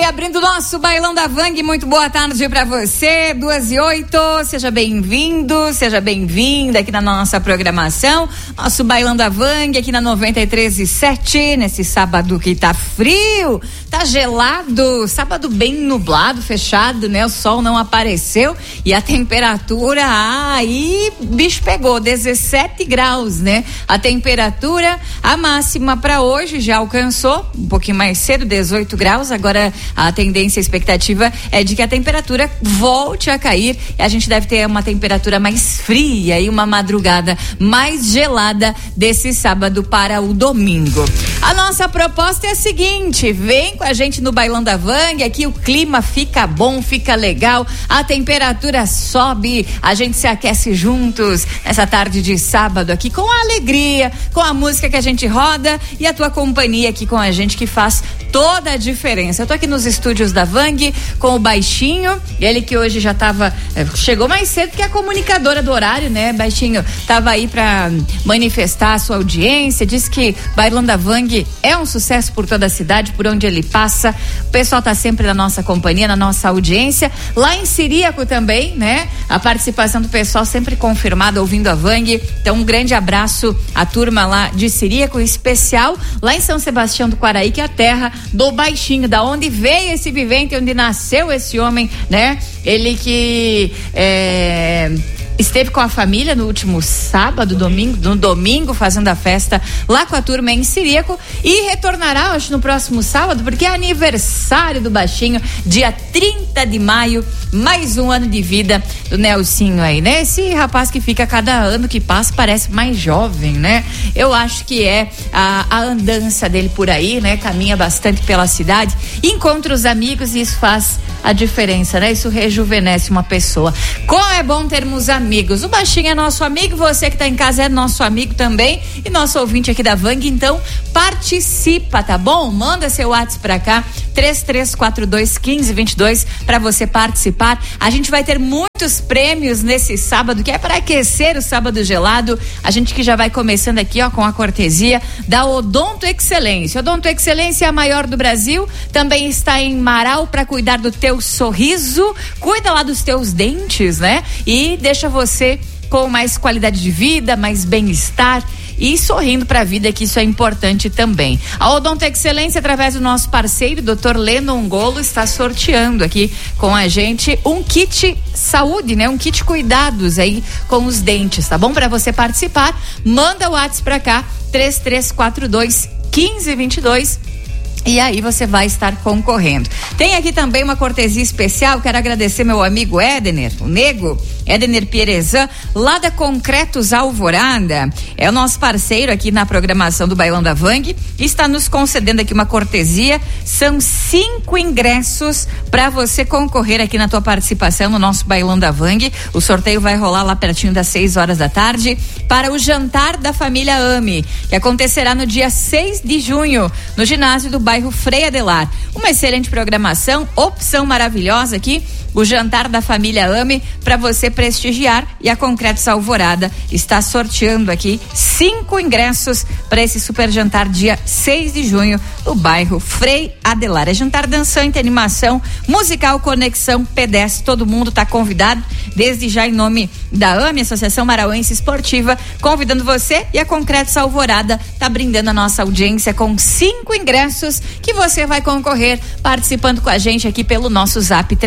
abrindo o nosso Bailão da Vang, muito boa tarde pra você, 2:08, seja bem-vindo, seja bem-vinda aqui na nossa programação, nosso Bailão da Vang aqui na 93.7, nesse sábado que tá frio, tá gelado, sábado bem nublado, fechado, né, o sol não apareceu e a temperatura, aí bicho pegou, 17 graus, né, a temperatura, a máxima pra hoje já alcançou, um pouquinho mais cedo, 18 graus, agora a tendência, a expectativa é de que a temperatura volte a cair e a gente deve ter uma temperatura mais fria e uma madrugada mais gelada desse sábado para o domingo. A nossa proposta é a seguinte, vem com a gente no Bailão da Vang, aqui o clima fica bom, fica legal, a temperatura sobe, a gente se aquece juntos nessa tarde de sábado aqui com a alegria, com a música que a gente roda e a tua companhia aqui com a gente que faz toda a diferença. Eu tô aqui nos estúdios da Vang com o Baixinho, ele que hoje já chegou mais cedo que a comunicadora do horário, né, Baixinho? Tava aí pra manifestar a sua audiência, disse que Bailão da Vang é um sucesso por toda a cidade, por onde ele passa, o pessoal tá sempre na nossa companhia, na nossa audiência, lá em Ciríaco também, né? A participação do pessoal sempre confirmada ouvindo a Vang, então um grande abraço à turma lá de Ciríaco, em especial lá em São Sebastião do Quaraí, que é a terra do Baixinho, da onde veio esse vivente, onde nasceu esse homem, né? Ele que esteve com a família no último sábado, domingo, fazendo a festa lá com a turma em Ciríaco e retornará, acho, no próximo sábado, porque é aniversário do Baixinho, dia 30 de maio, mais um ano de vida do Nelsinho aí, né? Esse rapaz que fica cada ano que passa parece mais jovem, né? Eu acho que é a andança dele por aí, né? Caminha bastante pela cidade, encontra os amigos e isso faz a diferença, né? Isso rejuvenesce uma pessoa. Como é bom termos amigos. O Baixinho é nosso amigo, você que tá em casa é nosso amigo também e nosso ouvinte aqui da Vang, então participa, tá bom? Manda seu WhatsApp pra cá, 3342-1522 pra você participar. A gente vai ter muitos prêmios nesse sábado, que é para aquecer o sábado gelado. A gente que já vai começando aqui, ó, com a cortesia da Odonto Excelência. Odonto Excelência é a maior do Brasil, também está em Marau para cuidar do teu sorriso, cuida lá dos teus dentes, né? E deixa você com mais qualidade de vida, mais bem-estar e sorrindo para a vida, que isso é importante também. A Odonto Excelência, através do nosso parceiro, Dr. Lennon Golo, está sorteando aqui com a gente um kit saúde, né? Um kit cuidados aí com os dentes, tá bom? Para você participar, manda o WhatsApp para cá, 3342-1522. E aí você vai estar concorrendo. Tem aqui também uma cortesia especial, quero agradecer meu amigo Édener, o Nego, Édener Pierezan, lá da Concretos Alvorada, é o nosso parceiro aqui na programação do Bailão da Vang, está nos concedendo aqui uma cortesia, são 5 ingressos para você concorrer aqui na tua participação no nosso Bailão da Vang. O sorteio vai rolar lá pertinho das 6 horas da tarde para o jantar da família Ame, que acontecerá no dia 6 de junho, no ginásio do bairro Frei Adelar. Uma excelente programação, opção maravilhosa aqui, o jantar da família Ame para você prestigiar, e a Concretos Alvorada está sorteando aqui 5 ingressos para esse super jantar dia 6 de junho no bairro Frei Adelar. É jantar dançante, animação, musical, conexão, pedestre, todo mundo está convidado, desde já em nome da AME, Associação Marauense Esportiva, convidando você, e a Concretos Alvorada está brindando a nossa audiência com 5 ingressos que você vai concorrer participando com a gente aqui pelo nosso zap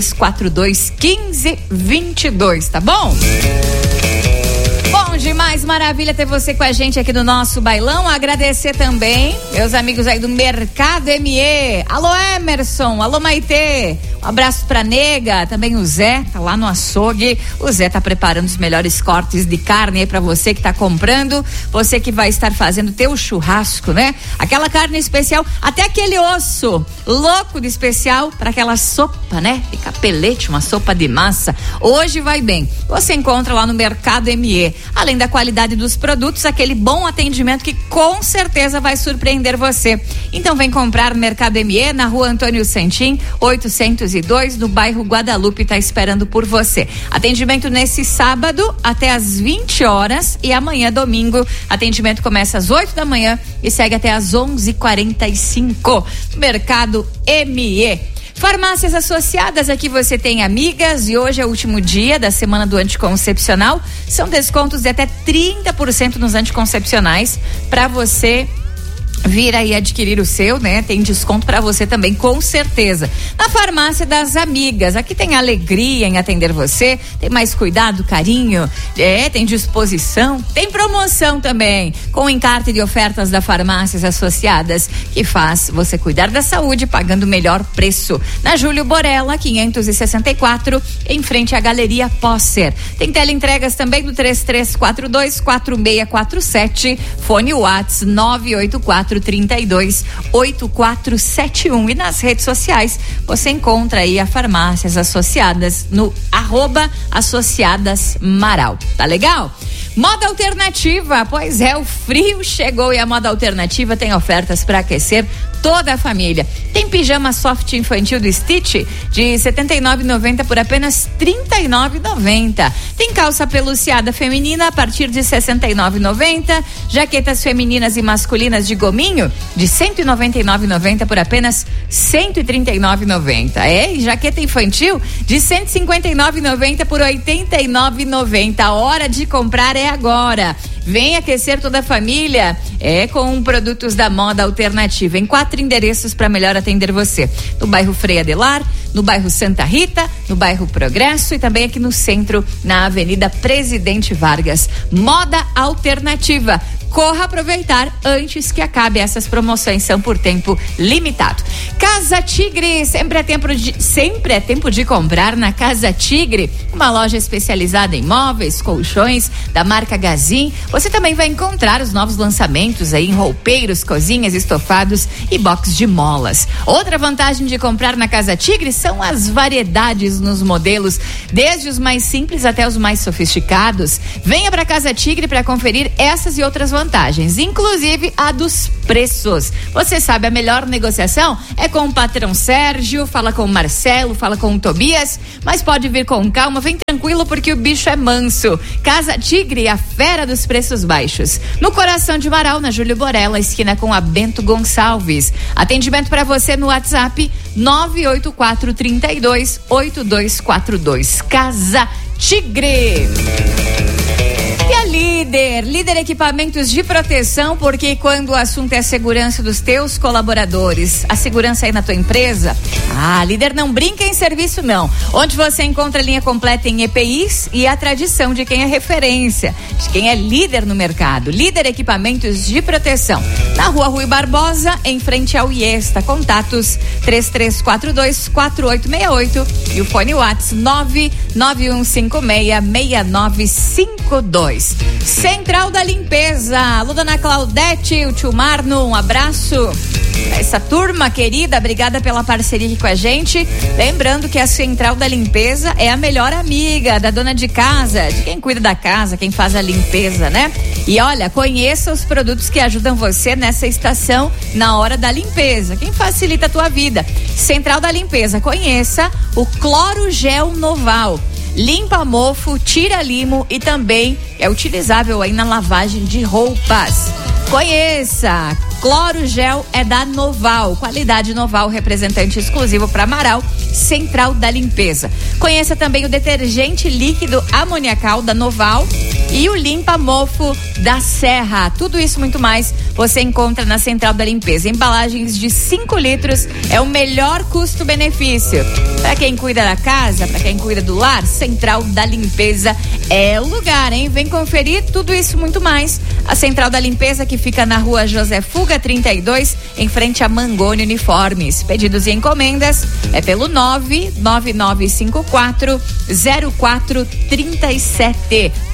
3342-1522, tá bom? Bom demais, maravilha ter você com a gente aqui no nosso bailão. Agradecer também meus amigos aí do Mercado ME. Alô Emerson, alô Maitê, um abraço pra Nega, também o Zé, tá lá no açougue. O Zé tá preparando os melhores cortes de carne aí pra você que tá comprando, você que vai estar fazendo teu churrasco, né? Aquela carne especial, até aquele osso louco de especial pra aquela sopa, né? De capelete, uma sopa de massa. Hoje vai bem. Você encontra lá no Mercado ME. Além além da qualidade dos produtos, aquele bom atendimento que com certeza vai surpreender você. Então vem comprar no Mercado ME, na Rua Antônio Santim, 802, no bairro Guadalupe, tá esperando por você. Atendimento nesse sábado até às 20 horas e amanhã, domingo, atendimento começa às 8 da manhã e segue até às 11h45. Mercado ME. Farmácias Associadas, aqui você tem amigas, e hoje é o último dia da semana do anticoncepcional. São descontos de até 30% nos anticoncepcionais para você vir aí adquirir o seu, né? Tem desconto para você também, com certeza. Na Farmácia das Amigas, aqui tem alegria em atender você, tem mais cuidado, carinho, tem disposição, tem promoção também, com encarte de ofertas da Farmácias Associadas, que faz você cuidar da saúde pagando o melhor preço. Na Júlio Borella, 564, em frente à Galeria Posser. Tem teleentregas também do 3342-4647, fone WhatsApp 984328471, e nas redes sociais você encontra aí a Farmácias Associadas no @associadasmaral. Tá legal? Moda Alternativa, pois é, o frio chegou e a Moda Alternativa tem ofertas para aquecer toda a família. Tem pijama soft infantil do Stitch de R$ 79,90 por apenas R$ 39,90. Tem calça peluciada feminina a partir de R$ 69,90. Jaquetas femininas e masculinas de gominho de R$ 199,90 por apenas R$ 139,90. E jaqueta infantil de R$ 159,90 por R$ 89,90. A hora de comprar é agora. Vem aquecer toda a família com produtos da Moda Alternativa, em 4 endereços para melhor atender você: no bairro Frei Adelar, no bairro Santa Rita, no bairro Progresso e também aqui no centro, na Avenida Presidente Vargas. Moda Alternativa. Corra aproveitar antes que acabe, essas promoções são por tempo limitado. Casa Tigre, sempre é tempo de comprar na Casa Tigre, uma loja especializada em móveis, colchões da marca Gazin. Você também vai encontrar os novos lançamentos aí em roupeiros, cozinhas, estofados e box de molas. Outra vantagem de comprar na Casa Tigre são as variedades nos modelos, desde os mais simples até os mais sofisticados. Venha para Casa Tigre para conferir essas e outras vantagens, inclusive a dos preços. Você sabe, a melhor negociação é com o patrão Sérgio. Fala com o Marcelo, fala com o Tobias, mas pode vir com calma, vem tranquilo, porque o bicho é manso. Casa Tigre, a fera dos preços baixos. No coração de Marau, na Júlio Borella, esquina com a Bento Gonçalves. Atendimento para você no WhatsApp 984328242. Casa Tigre. E a Líder Equipamentos de Proteção, porque quando o assunto é a segurança dos teus colaboradores, a segurança aí na tua empresa, a Líder não brinca em serviço não. Onde você encontra a linha completa em EPIs e a tradição de quem é referência, de quem é líder no mercado. Líder Equipamentos de Proteção, na Rua Rui Barbosa, em frente ao Iesta. Contatos 3342-4868 e o fone WhatsApp 991566952. Central da Limpeza, alô dona Claudete, o tio Marno, um abraço a essa turma querida, obrigada pela parceria aqui com a gente. Lembrando que a Central da Limpeza é a melhor amiga da dona de casa, de quem cuida da casa, quem faz a limpeza, né? E olha, conheça os produtos que ajudam você nessa estação, na hora da limpeza, quem facilita a tua vida. Central da Limpeza, conheça o Cloro Gel Noval. Limpa mofo, tira limo e também é utilizável aí na lavagem de roupas. Conheça, Cloro Gel é da Noval, qualidade Noval, representante exclusivo para Amaral, Central da Limpeza. Conheça também o detergente líquido amoniacal da Noval e o limpa mofo da Serra. Tudo isso muito mais você encontra na Central da Limpeza. Embalagens de 5 litros é o melhor custo-benefício. Para quem cuida da casa, para quem cuida do lar, Central da Limpeza é o lugar, hein? Vem conferir tudo isso muito mais. A Central da Limpeza, que fica na Rua José Fuga 32, em frente a Mangoni Uniformes. Pedidos e encomendas é pelo 999540437.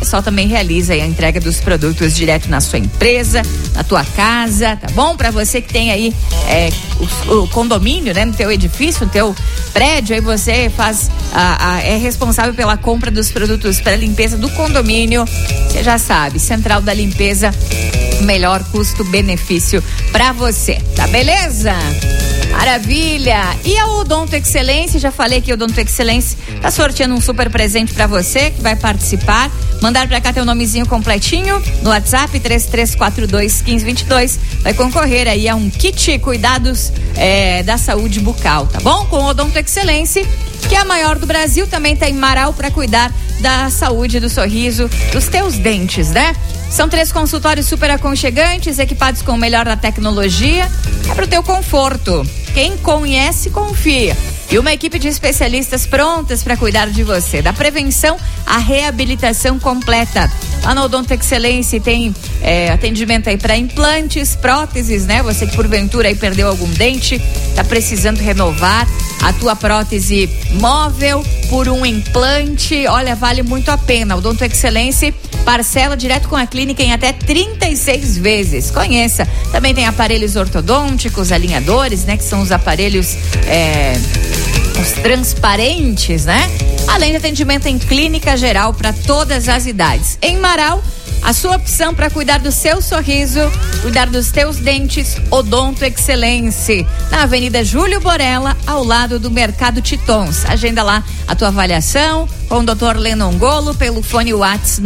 pessoal também realiza aí a entrega dos produtos direto na sua empresa, na tua casa, tá bom? Para você que tem aí o condomínio, né, no teu edifício, no teu prédio, aí você é responsável pela compra dos produtos para limpeza do condomínio. Você já sabe, Central da Limpeza, melhor custo-benefício para você, tá beleza? Maravilha! E a Odonto Excelência, já falei que a Odonto Excelência tá sorteando um super presente para você que vai participar. Mandar pra cá teu nomezinho completinho no WhatsApp 3342-1522. Vai concorrer aí a um kit cuidados da saúde bucal, tá bom? Com Odonto Excelência, que é a maior do Brasil, também tem Marau para cuidar da saúde, do sorriso, dos teus dentes, né? São 3 consultórios super aconchegantes, equipados com o melhor da tecnologia, é pro teu conforto. Quem conhece, confia. E uma equipe de especialistas prontas para cuidar de você, da prevenção à reabilitação completa. Lá no Odonto Excelência tem atendimento aí para implantes, próteses, né? Você que porventura aí perdeu algum dente, tá precisando renovar a tua prótese móvel por um implante, olha, vale muito a pena. Odonto Excelência parcela direto com a clínica em até 36 vezes. Conheça. Também tem aparelhos ortodônticos, alinhadores, né? Que são os aparelhos os transparentes, né? Além de atendimento em clínica geral para todas as idades. Em Marau, a sua opção para cuidar do seu sorriso, cuidar dos teus dentes, Odonto Excelência, na Avenida Júlio Borella, ao lado do Mercado Titons. Agenda lá a tua avaliação com o Dr. Lennon Golo pelo fone WhatsApp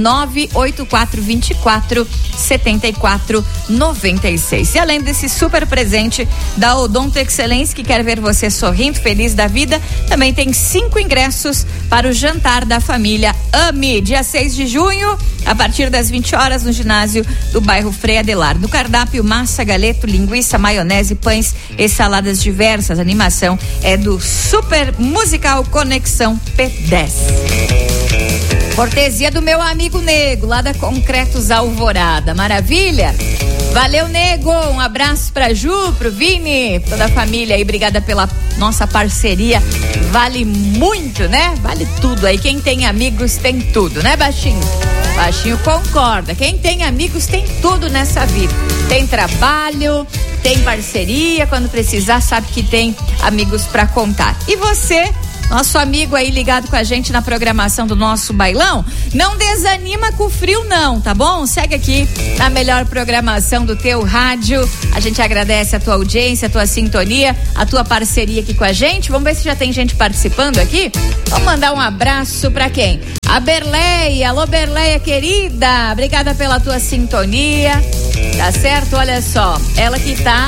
984247496. E além desse super presente da Odonto Excelência, que quer ver você sorrindo, feliz da vida, também tem 5 ingressos para o jantar da família AMI, dia 6 de junho, a partir das 20 horas no ginásio do bairro Frei Adelar. No cardápio, massa, galeto, linguiça, maionese, pães e saladas diversas. A animação é do super musical Conexão P10. Cortesia do meu amigo Nego, lá da Concretos Alvorada. Maravilha? Valeu, Nego. Um abraço pra Ju, pro Vini, toda a família aí. Obrigada pela nossa parceria. Vale muito, né? Vale tudo aí. Quem tem amigos tem tudo, né, Baixinho? Baixinho concorda. Quem tem amigos tem tudo nessa vida. Tem trabalho, tem parceria. Quando precisar, sabe que tem amigos pra contar. E você, nosso amigo aí ligado com a gente na programação do nosso bailão, não desanima com o frio não, tá bom? Segue aqui na melhor programação do teu rádio. A gente agradece a tua audiência, a tua sintonia, a tua parceria aqui com a gente. Vamos ver se já tem gente participando aqui. Vamos mandar um abraço pra quem? A Berleia. Alô, Berleia querida, obrigada pela tua sintonia, tá certo? Olha só, ela que tá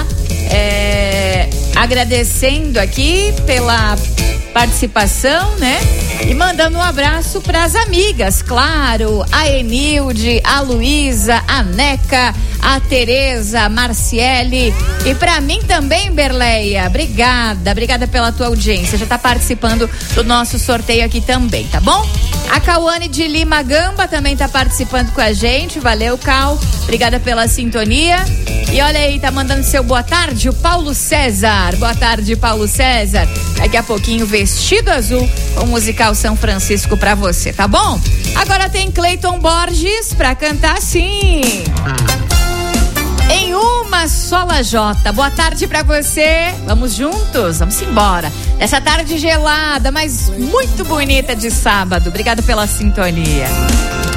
agradecendo aqui pela participação, né? E mandando um abraço para as amigas, claro, a Enilde, a Luísa, a Neca, a Tereza, a Marciele e para mim também, Berleia. Obrigada pela tua audiência. Já tá participando do nosso sorteio aqui também, tá bom? A Cauane de Lima Gamba também tá participando com a gente. Valeu, Cal. Obrigada pela sintonia. E olha aí, tá mandando seu boa tarde, o Paulo César. Boa tarde, Paulo César. Daqui a pouquinho, Vestido Azul, com o musical São Francisco pra você, tá bom? Agora tem Cleiton Borges pra cantar sim. Em uma só lajota. Boa tarde pra você. Vamos juntos, vamos embora. Essa tarde gelada, mas muito bonita de sábado. Obrigado pela sintonia.